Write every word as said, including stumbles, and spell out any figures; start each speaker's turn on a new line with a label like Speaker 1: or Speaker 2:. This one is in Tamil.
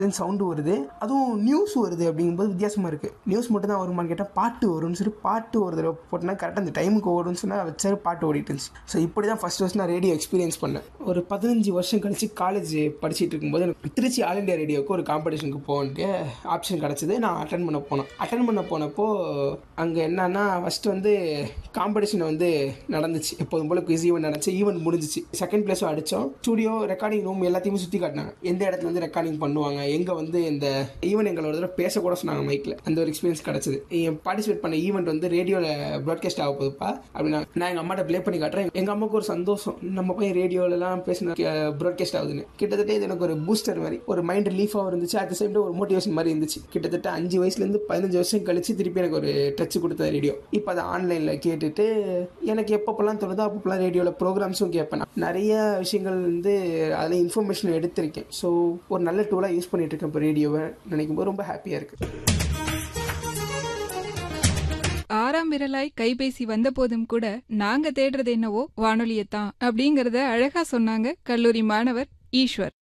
Speaker 1: சவுண்டு வருது, அதுவும் நியூஸ் வருது அப்படிங்கும்போது வித்தியாசமாக இருக்குது. நியூஸ் மட்டும் தான் வருமானு கேட்டால் பாட்டு வரும்னு சொல்லி பாட்டு ஒரு தடவை போட்டோன்னா கரெக்டாக அந்த டைமுக்கு ஓடுன்னு சொன்னால் வச்சாரு பாட்டு ஓடிட்டு இருந்துச்சு. ஸோ இப்படி தான் ஃபஸ்ட் ஃபஸ்ட் நான் ரேடியோ எக்ஸ்பீரியன்ஸ் பண்ணேன். ஒரு பதினஞ்சு வருஷம் கழிச்சு காலேஜ் படிச்சுட்டு இருக்கும்போது எனக்கு திருச்சி ஆல் இண்டியா ரேடியோவுக்கு ஒரு காம்படிஷனுக்கு போகன்ட்டு ஆப்ஷன் கிடச்சிது. நான் அட்டன் பண்ண போனேன். அட்டன் பண்ண போனப்போ அங்கே என்னன்னா ஃபஸ்ட்டு வந்து காம்படிஷன் வந்து நடந்துச்சு. எப்போதும் போல குவிஸ் ஈவெண்ட் நடந்துச்சு. ஈவெண்ட் முடிஞ்சிச்சு. செகண்ட் பிளேஸும் அடித்தோம். ஸ்டூடியோ ரெக்கார்டிங் ரூம் எல்லாத்தையுமே சுற்றி காட்டினாங்க. எந்த இடத்துல வந்து ரெக்கார்டிங் பண்ணுவாங்க, எங்கே வந்து இந்த ஈவெண்ட் எங்களோட தடவை பேசக்கூட சொன்னாங்க மைக்கில். அந்த ஒரு எக்ஸ்பீரியன்ஸ் கிடச்சிது. பார்ட்டிசிபேட் பண்ண ஈவெண்ட் வந்து ரேடியோவில் ப்ராட்காஸ்ட் ஆக போகுதுப்பா அப்படின்னா நான் எங்கள் அம்மாட்ட ப்ளே பண்ணி காட்டுறேன். எங்கள் அம்மாவுக்கு ஒரு சந்தோஷம், நம்ம போய் ரேடியோலலாம் பேசின ப்ராட்காஸ்ட் ஆகுதுன்னு. கிட்டத்தட்ட இது எனக்கு ஒரு பூஸ்டர் மாதிரி, ஒரு மைண்ட் ரிலீஃபாகவும் இருந்துச்சு. அட் த சேம் டைம் ஒரு மோட்டிவேஷன் மாதிரி இருந்துச்சு. கிட்டத்தட்ட அஞ்சு வயசுலேருந்து பதினஞ்சு வருஷம் கழிச்சு திருப்பி எனக்கு ஒரு டச் கொடுத்த ரேடியோ. இப்போ அதை ஆன்லைனில் கேட்டுட்டு எனக்கு எப்பப்பெல்லாம் தோணுதோ அப்பப்பெல்லாம் ரேடியோவில் ப்ரோக்ராம்ஸும் கேட்பேன். நிறைய விஷயங்கள் வந்து அதில் இன்ஃபர்மேஷன் எடுத்திருக்கேன். ஸோ ஒரு நல்ல டூலாக யூஸ் பண்ணிட்டு இருக்கேன் இப்போ ரேடியோவை நினைக்கும் போது ரொம்ப ஹாப்பியாக இருக்குது.
Speaker 2: ஆறாம் விரலாய் கைபேசி வந்த போதும் கூட நாங்க தேடுறது என்னவோ வானொலியத்தான் அப்படிங்கறத அழகா சொன்னாங்க கல்லூரி மாணவர் ஈஸ்வர்.